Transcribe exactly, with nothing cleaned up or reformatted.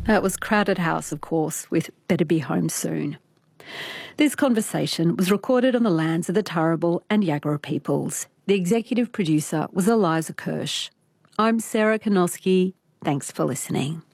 That was Crowded House, of course, with Better Be Home Soon. This conversation was recorded on the lands of the Turrbal and Yagara peoples. The executive producer was Eliza Kirsch. I'm Sarah Konoski. Thanks for listening.